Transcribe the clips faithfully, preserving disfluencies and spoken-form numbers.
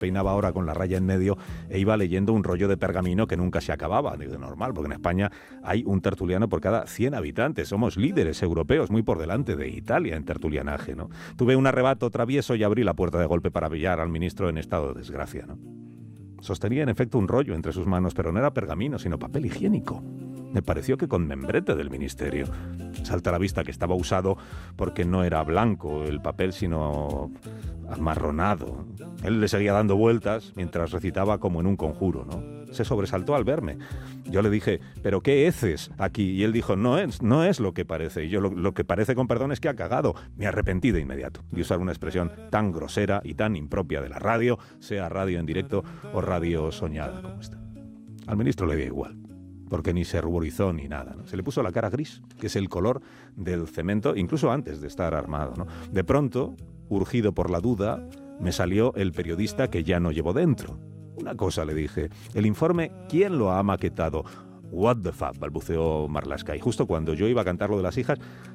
peinaba ahora con la raya en medio e iba leyendo un rollo de pergamino que nunca se acababa. Digo, normal, porque en España hay un tertuliano por cada cien habitantes. Somos líderes europeos, muy por delante de Italia en tertulianaje, ¿no? Tuve un arrebato travieso y abrí la puerta de golpe para pillar al ministro en estado de desgracia, ¿no? Sostenía en efecto un rollo entre sus manos, pero no era pergamino, sino papel higiénico. Me pareció que con membrete del ministerio. Salta a la vista que estaba usado porque no era blanco el papel, sino amarronado. Él le seguía dando vueltas mientras recitaba como en un conjuro, ¿no? Se sobresaltó al verme. Yo le dije, ¿pero qué heces aquí? Y él dijo, no es, no es lo que parece. Y yo, lo, lo que parece, con perdón, es que ha cagado. Me arrepentí de inmediato de usar una expresión tan grosera y tan impropia de la radio, sea radio en directo o radio soñada como esta. Al ministro le dio igual, porque ni se ruborizó ni nada, ¿no? Se le puso la cara gris, que es el color del cemento, incluso antes de estar armado, ¿no? De pronto, urgido por la duda, me salió el periodista que ya no llevo dentro. Una cosa, le dije, el informe, ¿quién lo ha maquetado? What the fuck, balbuceó Marlaska. Y justo cuando yo iba a cantar lo de las hijas,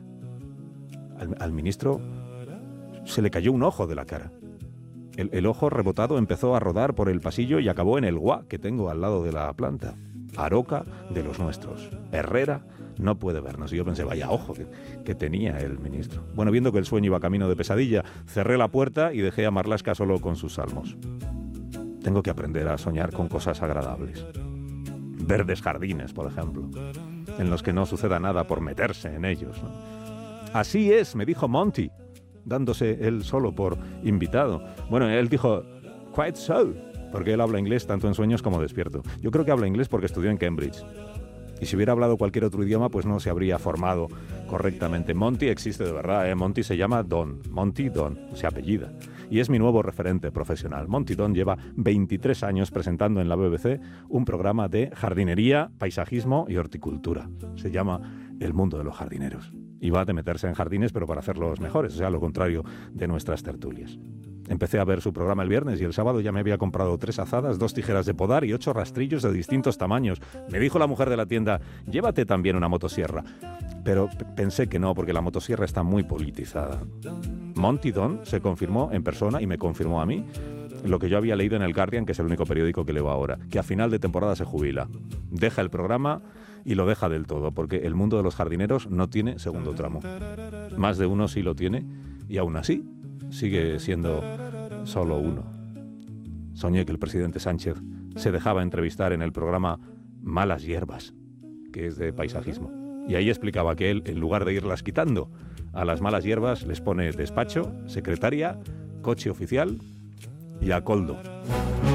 al, al ministro se le cayó un ojo de la cara. El, el ojo rebotado empezó a rodar por el pasillo y acabó en el guá que tengo al lado de la planta. Aroca de los nuestros. Herrera no puede vernos. Y yo pensé, vaya ojo que, que tenía el ministro. Bueno, viendo que el sueño iba camino de pesadilla, cerré la puerta y dejé a Marlaska solo con sus salmos. Tengo que aprender a soñar con cosas agradables. Verdes jardines, por ejemplo, en los que no suceda nada por meterse en ellos, ¿no? Así es, me dijo Monty, dándose él solo por invitado. Bueno, él dijo, quite so, porque él habla inglés tanto en sueños como despierto. Yo creo que habla inglés porque estudió en Cambridge. Y si hubiera hablado cualquier otro idioma, pues no se habría formado correctamente. Monty existe de verdad, ¿eh? Monty se llama Don. Monty Don, se apellida. Y es mi nuevo referente profesional. Monty Don lleva veintitrés años presentando en la B B C un programa de jardinería, paisajismo y horticultura. Se llama El mundo de los jardineros. Y va de meterse en jardines, pero para hacerlos mejores, o sea, lo contrario de nuestras tertulias. Empecé a ver su programa el viernes y el sábado ya me había comprado tres azadas, dos tijeras de podar y ocho rastrillos de distintos tamaños. Me dijo la mujer de la tienda, llévate también una motosierra. Pero p- pensé que no, porque la motosierra está muy politizada. Monty Don se confirmó en persona y me confirmó a mí lo que yo había leído en el Guardian, que es el único periódico que leo ahora, que a final de temporada se jubila. Deja el programa y lo deja del todo, porque el mundo de los jardineros no tiene segundo tramo. Más de uno sí lo tiene y aún así sigue siendo solo uno. Soñé que el presidente Sánchez se dejaba entrevistar en el programa Malas Hierbas, que es de paisajismo. Y ahí explicaba que él, en lugar de irlas quitando, a las malas hierbas les pone despacho, secretaria, coche oficial y a coldo.